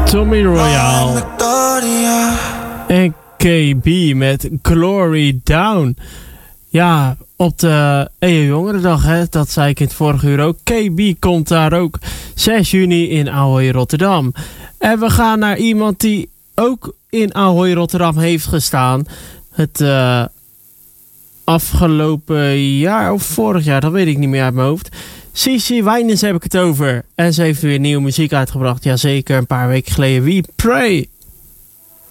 Tommy Royale en KB met Glory Down. Ja, op de Jongerendag, hè, dat zei ik in het vorige uur ook. KB komt daar ook 6 juni in Ahoy Rotterdam. En we gaan naar iemand die ook in Ahoy Rotterdam heeft gestaan. Het afgelopen jaar of vorig jaar, dat weet ik niet meer uit mijn hoofd. Cici Wijnens heb ik het over. En ze heeft weer nieuwe muziek uitgebracht. Jazeker, een paar weken geleden. We Pray.